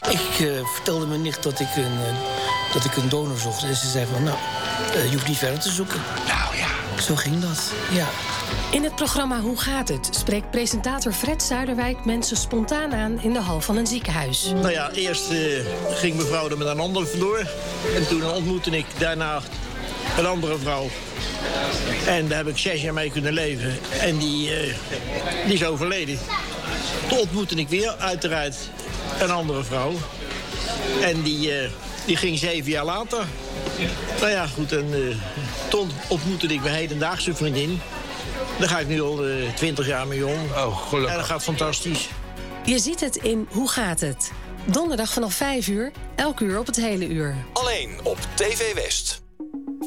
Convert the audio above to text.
Ik vertelde mijn nicht dat ik een donor zocht. En ze zei van, nou, je hoeft niet verder te zoeken. Nou ja. Zo ging dat, ja. In het programma Hoe gaat het? Spreekt presentator Fred Zuiderwijk mensen spontaan aan in de hal van een ziekenhuis. Nou ja, eerst ging mevrouw er met een ander vandoor. En toen ontmoette ik daarna een andere vrouw. En daar heb ik 6 jaar mee kunnen leven. En die is overleden. Toen ontmoette ik weer, uiteraard, een andere vrouw. En die ging 7 jaar later. Nou ja, goed, en toen ontmoette ik mijn hedendaagse vriendin. Daar ga ik nu al 20 jaar mee om. Oh, gelukkig. En dat gaat fantastisch. Je ziet het in Hoe gaat het? Donderdag vanaf 5 uur, elk uur op het hele uur. Alleen op TV West.